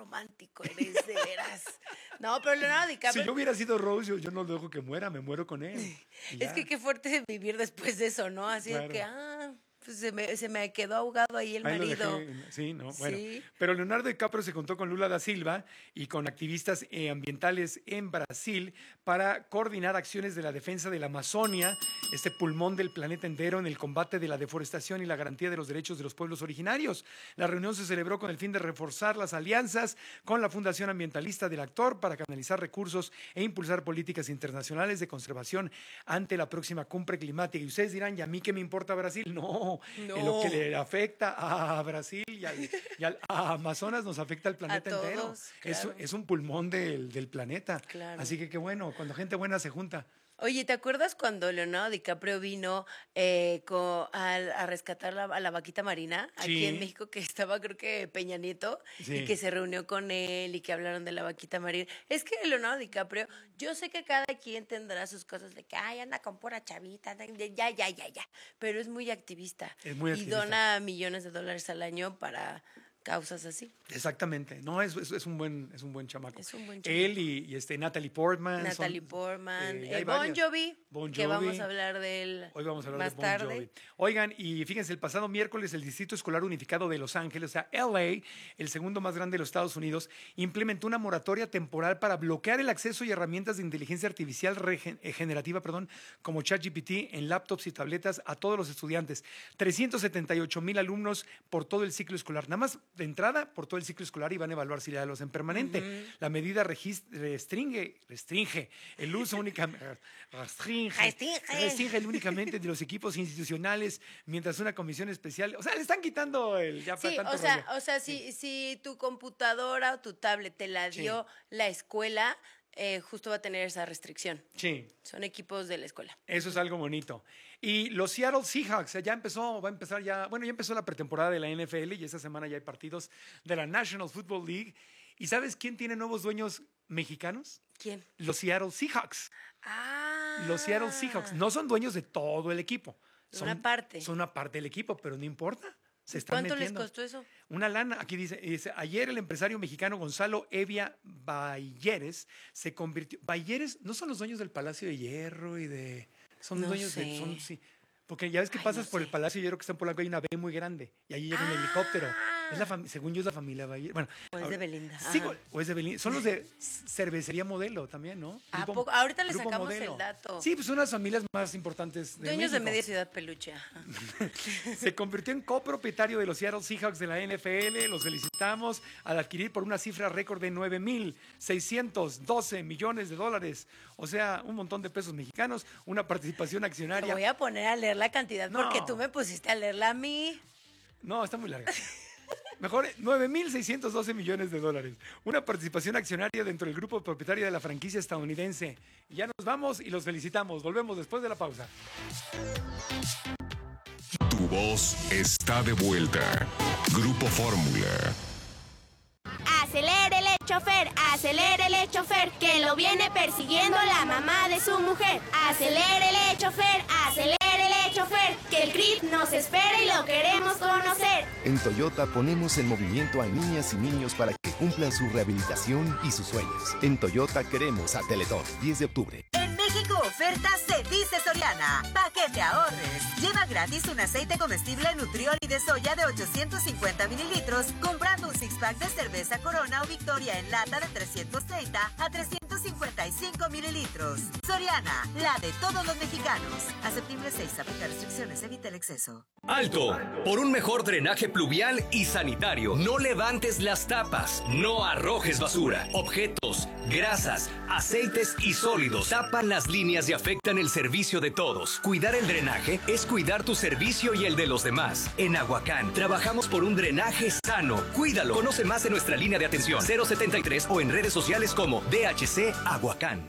romántico eres, de veras. No, pero Leonardo DiCaprio... Si yo hubiera sido Rose, yo no lo dejo que muera, me muero con él. Es que qué fuerte vivir después de eso, ¿no? Así de Claro. que, pues se me quedó ahogado ahí el Ahí lo marido. dejé, sí, ¿no? Bueno, Sí. pero Leonardo DiCaprio se contó con Lula da Silva y con activistas ambientales en Brasil para coordinar acciones de la defensa de la Amazonia, este pulmón del planeta entero, en el combate de la deforestación y la garantía de los derechos de los pueblos originarios. La reunión se celebró con el fin de reforzar las alianzas con la Fundación Ambientalista del actor para canalizar recursos e impulsar políticas internacionales de conservación ante la próxima cumbre climática. Y ustedes dirán, ¿y a mí qué me importa Brasil? No, No. en lo que le afecta a Brasil a Amazonas nos afecta al planeta todos, entero. claro. Es un pulmón del planeta. Claro. Así que qué bueno, cuando gente buena se junta. Oye, ¿te acuerdas cuando Leonardo DiCaprio vino a rescatar a la vaquita marina aquí Sí. en México, que estaba creo que Peña Nieto, Sí. y que se reunió con él y que hablaron de la vaquita marina? Es que Leonardo DiCaprio, yo sé que cada quien tendrá sus cosas de que, anda con pura chavita, ya, pero es muy activista. Es muy activista. Y dona millones de dólares al año para causas así. Exactamente. No, es un buen chamaco. Es un buen chamaco. Él y Natalie Portman. Natalie Portman, hay Bon varias. Jovi, Bon que Jovi. vamos a hablar de él Hoy vamos a hablar más de Bon tarde. Jovi. Oigan, y fíjense, el pasado miércoles el Distrito Escolar Unificado de Los Ángeles, o sea, LA, el segundo más grande de los Estados Unidos, implementó una moratoria temporal para bloquear el acceso y herramientas de inteligencia artificial generativa, como ChatGPT en laptops y tabletas a todos los estudiantes. 378,000 alumnos por todo el ciclo escolar. Nada más de entrada por todo el ciclo escolar y van a evaluar si la lo hacen permanente. La medida restringe el uso únicamente restringe únicamente de los equipos institucionales, mientras una comisión especial, o sea, le están quitando el ya Sí, tanto o sea, rollo. si tu computadora o tu tablet te la dio la escuela, justo va a tener esa restricción. Sí. Son equipos de la escuela. Eso es algo bonito. Y los Seattle Seahawks, ya empezó la pretemporada de la NFL y esta semana ya hay partidos de la National Football League. ¿Y sabes quién tiene nuevos dueños mexicanos? ¿Quién? Los Seattle Seahawks. Ah. Los Seattle Seahawks no son dueños de todo el equipo. Son Una parte. Son una parte del equipo, pero no importa. Se están ¿Cuánto metiendo. les costó eso? Una lana. Aquí dice, ayer el empresario mexicano Gonzalo Evia Balleres se convirtió. Balleres no son los dueños del Palacio de Hierro y de. Son No dueños sé. de. Sí. Porque ya ves que pasas no por sé. el Palacio de Hierro que está en Polanco, hay una B muy grande y ahí llega un helicóptero. Según yo es la familia Balleres. Bueno, O es de Belinda. Sí, Ajá. o es de Belinda. Son los de Cervecería Modelo también, ¿no? ¿A poco? Ahorita le Grupo sacamos Modelo. el dato. Sí, pues son las familias más importantes de Dueños de México. media ciudad peluche. Ajá. Se convirtió en copropietario de los Seattle Seahawks de la NFL. Los felicitamos al adquirir por una cifra récord de $9,612 millones. O sea, un montón de pesos mexicanos, una participación Te accionaria. voy a poner a leer la cantidad No. porque tú me pusiste a leerla a mí. No, está muy larga. Mejor, $9,612 millones. Una participación accionaria dentro del grupo propietario de la franquicia estadounidense. Y ya nos vamos y los felicitamos. Volvemos después de la pausa. Tu voz está de vuelta. Grupo Fórmula. Acelérele, chofer, que lo viene persiguiendo la mamá de su mujer. Acelérele, chofer, que el CRIT nos espera y lo queremos conocer. En Toyota ponemos en movimiento a niñas y niños para que cumplan su rehabilitación y sus sueños. En Toyota queremos a Teletón, 10 de octubre. En México, ofertas se dice Soriana. Pa' que te ahorres. Lleva gratis un aceite comestible Nutrioli de soya de 850 mililitros, comprando un six-pack de cerveza Corona o Victoria en lata de 330 a 355 mililitros. Soriana, la de todos los mexicanos. A septiembre 6, aplica restricciones, evita el exceso. ¡Alto! Por un mejor drenaje pluvial y sanitario, no levantes las tapas, no arrojes basura, objetos, grasas, aceites y sólidos tapan las líneas y afectan el servicio de todos. Cuidar el drenaje es cuidar tu servicio y el de los demás. En Aguacán, trabajamos por un drenaje sano. Cuídalo. Conoce más en nuestra línea de atención 073 o en redes sociales como DHC Aguacán.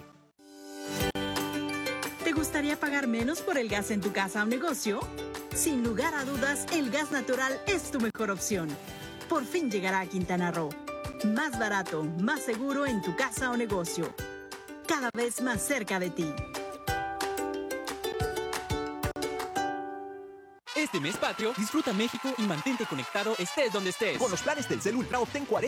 ¿Te gustaría pagar menos por el gas en tu casa o negocio? Sin lugar a dudas, el gas natural es tu mejor opción. Por fin llegará a Quintana Roo. Más barato, más seguro en tu casa o negocio. Cada vez más cerca de ti. Este mes patrio, disfruta México y mantente conectado estés donde estés. Con los planes Telcel Ultra obtén 40